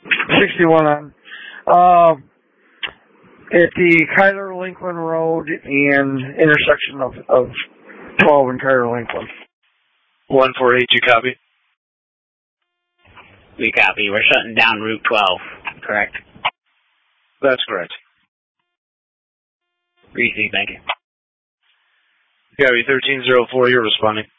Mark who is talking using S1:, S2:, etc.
S1: 61 on. At the Kyler Lincoln Road and intersection of 12 and Kyler Lincoln.
S2: 148, you copy?
S3: We copy. We're shutting down Route 12, correct?
S2: That's correct.
S3: Receive, thank you.
S2: Gary 1304, you're responding.